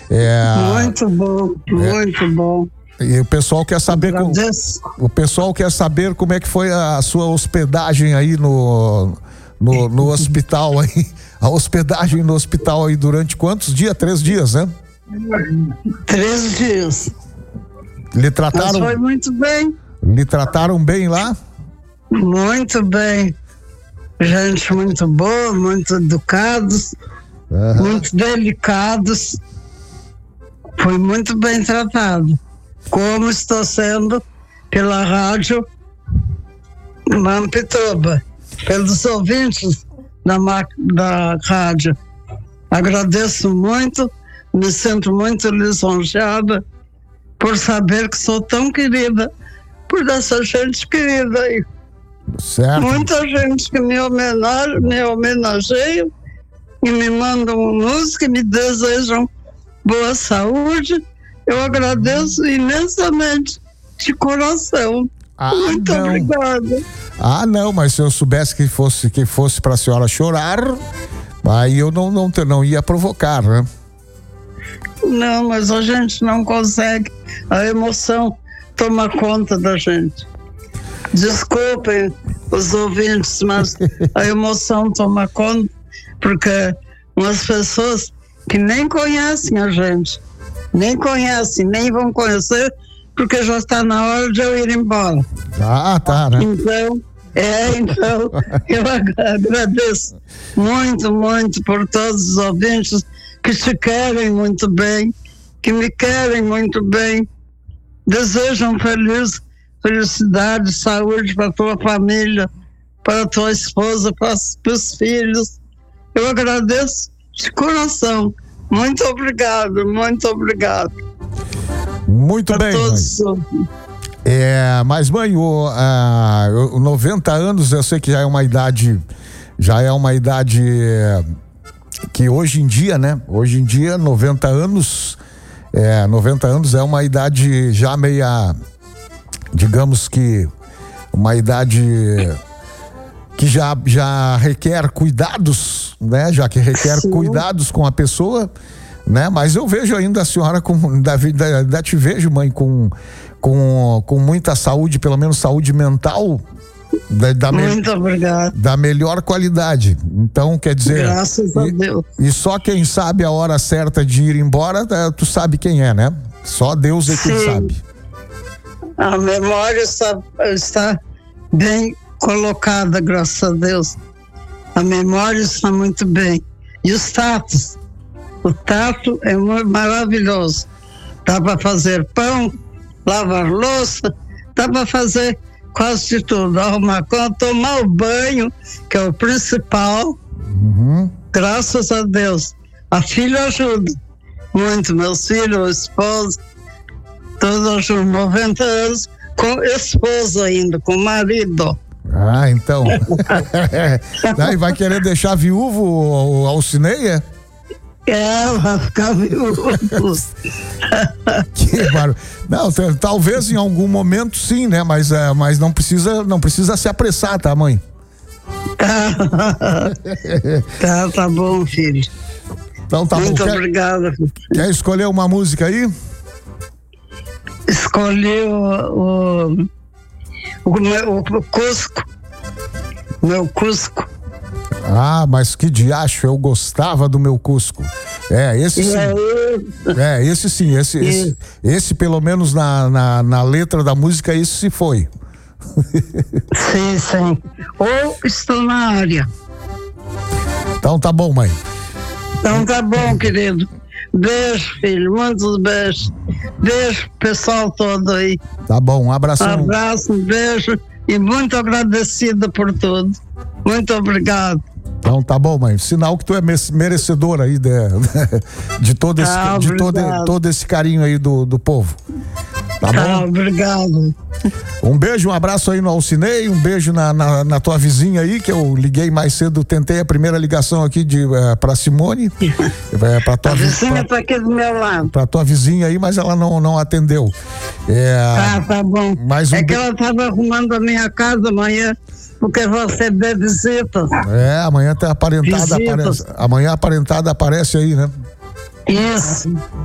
Muito bom, muito bom. E o pessoal quer saber como é que foi a sua hospedagem aí no hospital aí. A hospedagem no hospital aí durante quantos dias? 3 dias, né? 3 dias. Lhe trataram? Mas foi muito bem. Lhe trataram bem lá? Muito bem. Gente muito boa, muito educados, muito delicados. Fui muito bem tratado. Como estou sendo pela rádio Mampituba, pelos ouvintes da rádio. Agradeço muito, me sinto muito lisonjeada por saber que sou tão querida por essa gente querida aí. Certo. Muita gente que me homenageia e me mandam música e me desejam boa saúde. Eu agradeço imensamente, de coração. Muito obrigada. Não, mas se eu soubesse que fosse para a senhora chorar, aí eu não ia provocar, né? Não, mas a gente não consegue. A emoção toma conta da gente. Desculpem os ouvintes, mas a emoção toma conta, porque umas pessoas que nem conhecem a gente, nem vão conhecer, porque já está na hora de eu ir embora. Tá, né? Então, eu agradeço muito, muito por todos os ouvintes que te querem muito bem, que me querem muito bem, desejam felicidade, saúde para a tua família, para a tua esposa, para os filhos. Eu agradeço de coração. Muito obrigado, muito obrigado. Muito bem, mãe. Mas mãe, 90 anos, eu sei que já é uma idade que hoje em dia, né? Hoje em dia, 90 anos é uma idade já meia, digamos que uma idade que já requer cuidados, né? Já que requer cuidados com a pessoa, né? Mas eu vejo ainda a senhora ainda te vejo, mãe, com muita saúde, pelo menos saúde mental, muito obrigada. Da melhor qualidade. Então, quer dizer, graças a Deus. E só quem sabe a hora certa de ir embora, tu sabe quem é, né? Só Deus é quem sabe. A memória está bem colocada, graças a Deus. A memória está muito bem. E os tatos? O tato é maravilhoso. Dá para fazer pão, lavar louça, dá para fazer quase de tudo. Arrumar cama, tomar o banho, que é o principal. Graças a Deus. A filha ajuda muito, meus filhos, o esposo, todos ajudam. 90 anos, com esposo ainda, com marido. Então. Daí vai querer deixar viúvo o Alcineia? Vai ficar viúvo. Que barulho. Não, talvez em algum momento sim, né? Mas não precisa se apressar, tá, mãe? Tá bom, filho. Então tá muito bom. Obrigada. Quer escolher uma música aí? Escolhi o Cusco. Meu Cusco. Mas que diacho, eu gostava do meu Cusco. Esse sim. Esse sim, esse pelo menos na letra da música, esse se foi. Sim. Ou estou na área. Então tá bom, mãe. Então tá bom, querido. Beijo, filho, muitos beijos. Beijo pro pessoal todo aí. Tá bom, um abração. Um abraço, um beijo e muito agradecida por tudo. Muito obrigado. Então tá bom, mãe. Sinal que tu é merecedora aí de todo esse carinho aí do povo. Tá bom? Obrigado. Um beijo, um abraço aí no Alcinei, um beijo na tua vizinha aí, que eu liguei mais cedo, tentei a primeira ligação aqui pra Simone. Pra tua vizinha tá aqui do meu lado. Pra tua vizinha aí, mas ela não atendeu. Tá bom. Que ela tava arrumando a minha casa amanhã, porque vou receber visitas. Amanhã tá aparentada, amanhã a aparentada aparece aí, né? Isso.